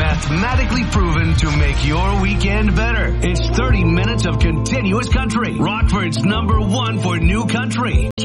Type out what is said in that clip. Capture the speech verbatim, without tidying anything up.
mathematically proven to make your weekend better. It's thirty minutes of continuous country. Rockford's number one for new country.